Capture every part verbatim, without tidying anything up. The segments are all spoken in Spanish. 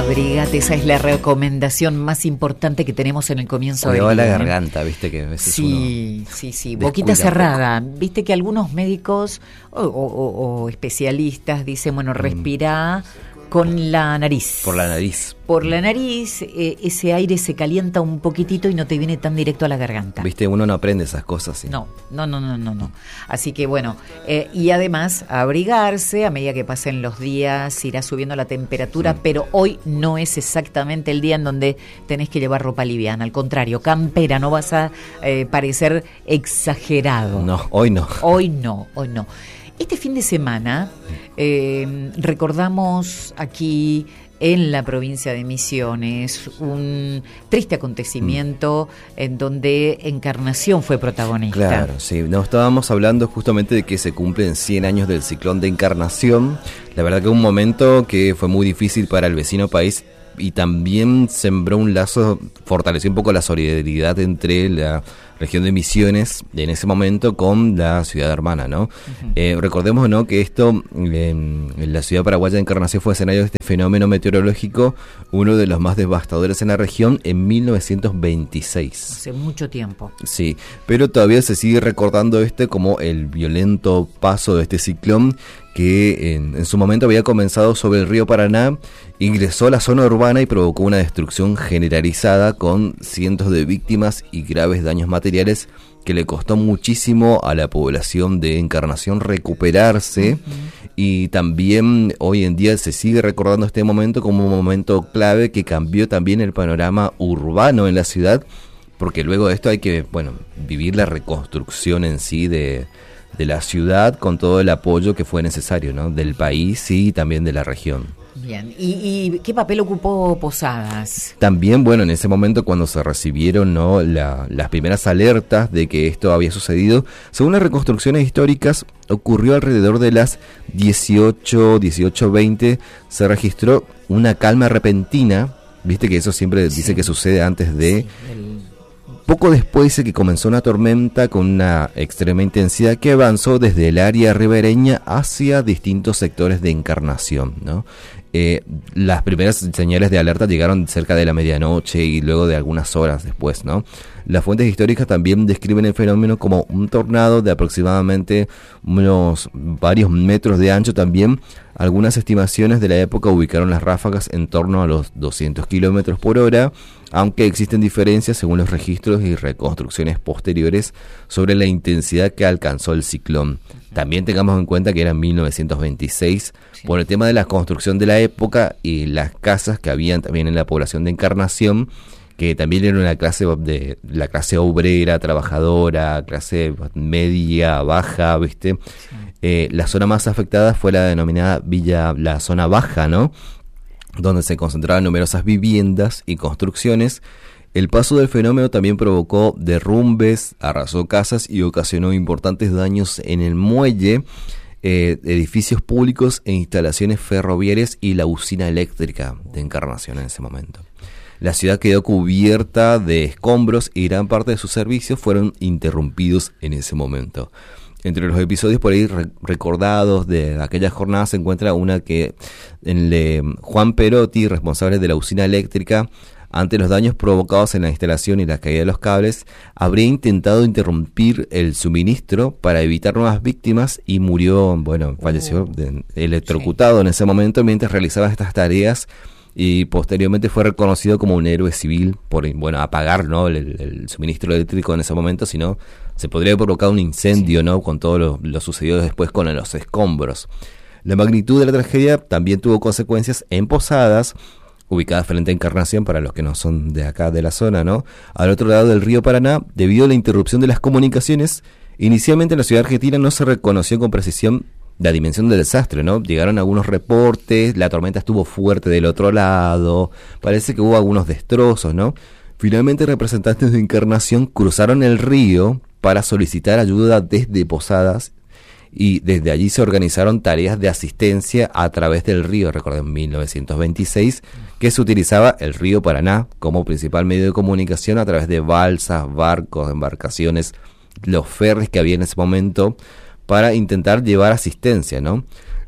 Abrigate, esa es la recomendación más importante que tenemos en el comienzo del día. la garganta, viste que a veces sí, sí, sí, boquita cerrada. Viste que algunos médicos o, o, o especialistas dicen, bueno, respirá mm. con la nariz. Por la nariz. Por la nariz, eh, ese aire se calienta un poquitito y no te viene tan directo a la garganta. Viste, uno no aprende esas cosas. ¿Sí? No, no, no, no, no, no. Así que bueno, eh, y además abrigarse, a medida que pasen los días irá subiendo la temperatura, sí. Pero hoy no es exactamente el día en donde tenés que llevar ropa liviana. Al contrario, campera, no vas a eh, parecer exagerado. No, hoy no. Hoy no, hoy no. Este fin de semana eh, recordamos aquí en la provincia de Misiones un triste acontecimiento mm. en donde Encarnación fue protagonista. Claro, sí, nos estábamos hablando justamente de que se cumplen cien años del ciclón de Encarnación. La verdad que un momento que fue muy difícil para el vecino país y también sembró un lazo, fortaleció un poco la solidaridad entre la región de Misiones en ese momento con la ciudad hermana, ¿no? Uh-huh. Eh, recordemos, ¿no?, que esto, eh, en la ciudad paraguaya de Encarnación fue escenario de este fenómeno meteorológico, uno de los más devastadores en la región en mil novecientos veintiséis. Hace mucho tiempo. Sí, pero todavía se sigue recordando este como el violento paso de este ciclón que en, en su momento había comenzado sobre el río Paraná, ingresó a la zona urbana y provocó una destrucción generalizada con cientos de víctimas y graves daños materiales que le costó muchísimo a la población de Encarnación recuperarse. Uh-huh. Y también hoy en día se sigue recordando este momento como un momento clave que cambió también el panorama urbano en la ciudad, porque luego de esto hay que, bueno, vivir la reconstrucción en sí de... de la ciudad con todo el apoyo que fue necesario, ¿no?, del país y también de la región. Bien, ¿y, y qué papel ocupó Posadas? También, bueno, en ese momento cuando se recibieron, ¿no?, la, las primeras alertas de que esto había sucedido, según las reconstrucciones históricas, ocurrió alrededor de las dieciocho, dieciocho veinte, se registró una calma repentina, viste que eso siempre sí. dice que sucede antes de... Sí, el... Poco después dice que comenzó una tormenta con una extrema intensidad que avanzó desde el área ribereña hacia distintos sectores de Encarnación, ¿no? Eh, las primeras señales de alerta llegaron cerca de la medianoche y luego de algunas horas después, ¿no? Las fuentes históricas también describen el fenómeno como un tornado de aproximadamente unos varios metros de ancho también. Algunas estimaciones de la época ubicaron las ráfagas en torno a los doscientos kilómetros por hora, aunque existen diferencias según los registros y reconstrucciones posteriores sobre la intensidad que alcanzó el ciclón. También tengamos en cuenta que era mil novecientos veintiséis, sí. por el tema de la construcción de la época y las casas que habían también en la población de Encarnación, que también era una clase de la clase obrera, trabajadora, clase media, baja, ¿viste? Sí. Eh, la zona más afectada fue la denominada Villa, la zona baja, ¿no?, donde se concentraban numerosas viviendas y construcciones. El paso del fenómeno también provocó derrumbes, arrasó casas y ocasionó importantes daños en el muelle, eh, edificios públicos e instalaciones ferroviarias y la usina eléctrica de Encarnación en ese momento. La ciudad quedó cubierta de escombros y gran parte de sus servicios fueron interrumpidos en ese momento. Entre los episodios por ahí re- recordados de aquella jornada se encuentra una que en el de Juan Perotti, responsable de la usina eléctrica, ante los daños provocados en la instalación y la caída de los cables, habría intentado interrumpir el suministro para evitar nuevas víctimas y murió, bueno, falleció de, electrocutado sí. en ese momento mientras realizaba estas tareas. Y posteriormente fue reconocido como un héroe civil por, bueno, apagar, ¿no?, el, el suministro eléctrico en ese momento, sino se podría provocar un incendio, sí. ¿no?, con todo lo, lo sucedido después con los escombros. La magnitud de la tragedia también tuvo consecuencias en Posadas, ubicada frente a Encarnación, para los que no son de acá de la zona, ¿no?, al otro lado del río Paraná, debido a la interrupción de las comunicaciones. Inicialmente en la ciudad argentina no se reconoció con precisión la dimensión del desastre, ¿no? Llegaron algunos reportes, la tormenta estuvo fuerte del otro lado, parece que hubo algunos destrozos, ¿no? Finalmente representantes de Encarnación cruzaron el río para solicitar ayuda desde Posadas y desde allí se organizaron tareas de asistencia a través del río. Recuerden, en mil novecientos veintiséis, que se utilizaba el río Paraná como principal medio de comunicación a través de balsas, barcos, embarcaciones, los ferries que había en ese momento, para intentar llevar asistencia, ¿no?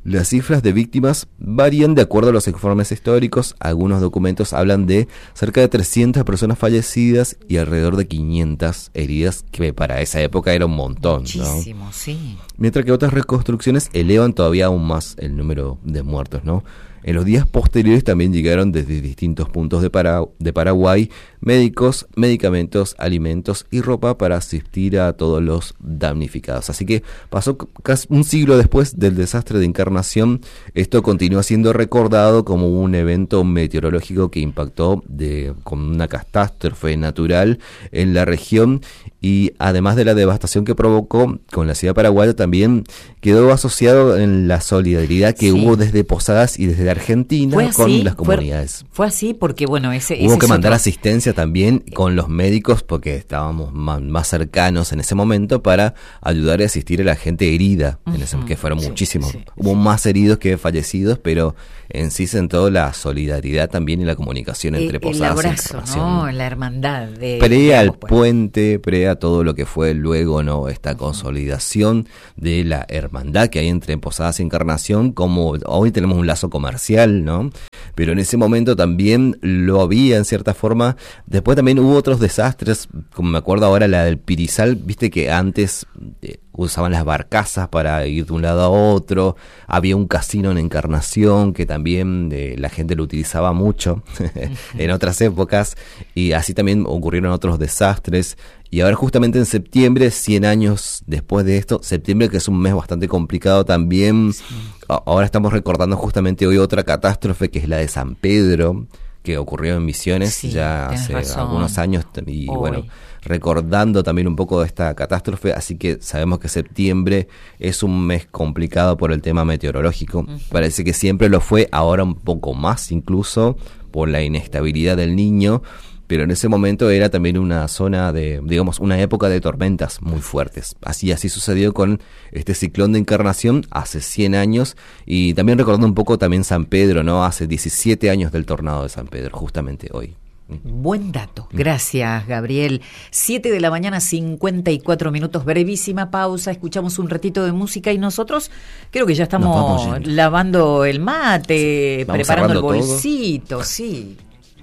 Las cifras de víctimas varían de acuerdo a los informes históricos. Algunos documentos hablan de cerca de trescientas personas fallecidas y alrededor de quinientas heridas, que para esa época era un montón, Muchísimo, ¿no? Sí. Mientras que otras reconstrucciones elevan todavía aún más el número de muertos, ¿no? En los días posteriores también llegaron desde distintos puntos de, Para- de Paraguay médicos, medicamentos, alimentos y ropa para asistir a todos los damnificados. Así que pasó casi un siglo después del desastre de Encarnación. Esto continúa siendo recordado como un evento meteorológico que impactó de, con una catástrofe natural en la región, y además de la devastación que provocó con la ciudad paraguaya, también quedó asociado en la solidaridad que Sí. hubo desde Posadas y desde Argentina ¿Fue así? con las Fue- comunidades. Fue, así porque, bueno, ese... Hubo ese que es mandar otro- asistencia también con los médicos porque estábamos más, más cercanos en ese momento para ayudar y asistir a la gente herida, en ese, Ujú, que fueron sí, muchísimos. sí, Hubo sí. más heridos que fallecidos, pero en sí sentó la solidaridad también y la comunicación entre el, el Posadas y abrazo, Encarnación. ¿no? La hermandad. De, Pre al digamos, pues. puente, pre a todo lo que fue luego, ¿no? Esta consolidación de la hermandad que hay entre Posadas y Encarnación, como hoy tenemos un lazo comercial, ¿no? Pero en ese momento también lo había en cierta forma. Después también hubo otros desastres, como me acuerdo ahora la del Pirizal, viste que antes eh, usaban las barcazas para ir de un lado a otro, había un casino en Encarnación que también eh, la gente lo utilizaba mucho en otras épocas, y así también ocurrieron otros desastres. Y ahora justamente en septiembre, cien años después de esto, septiembre que es un mes bastante complicado también, Sí. a- ahora estamos recordando justamente hoy otra catástrofe que es la de San Pedro, que ocurrió en Misiones Sí, ya tenés hace razón. algunos años, t- y Hoy. bueno, recordando también un poco de esta catástrofe, así que sabemos que septiembre es un mes complicado por el tema meteorológico. Ujú. Parece que siempre lo fue, ahora un poco más incluso por la inestabilidad del Niño, pero en ese momento era también una zona de, digamos, una época de tormentas muy fuertes. Así así sucedió con este ciclón de Encarnación hace cien años, y también recordando un poco también San Pedro, ¿no? Hace diecisiete años del tornado de San Pedro, justamente hoy. Buen dato. Gracias, Gabriel. Siete de la mañana, cincuenta y cuatro minutos. Brevísima pausa. Escuchamos un ratito de música y nosotros creo que ya Nos estamos vamos yendo. lavando el mate, Vamos preparando el cerrando todo. bolsito, sí.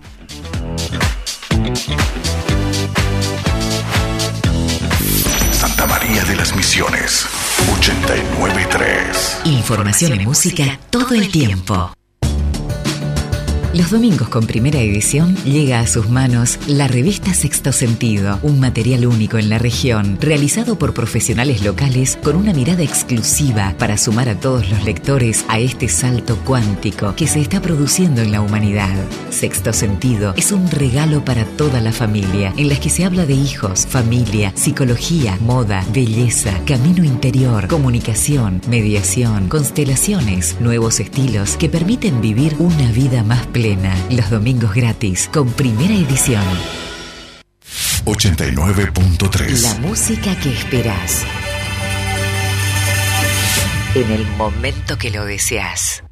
Santa María de las Misiones, ochenta y nueve punto tres. Información y música todo el tiempo. Los domingos con Primera Edición llega a sus manos la revista Sexto Sentido, un material único en la región, realizado por profesionales locales con una mirada exclusiva para sumar a todos los lectores a este salto cuántico que se está produciendo en la humanidad. Sexto Sentido es un regalo para toda la familia, en las que se habla de hijos, familia, psicología, moda, belleza, camino interior, comunicación, mediación, constelaciones, nuevos estilos que permiten vivir una vida más plena. Los domingos gratis con Primera Edición. ochenta y nueve punto tres. La música que esperás. En el momento que lo deseas.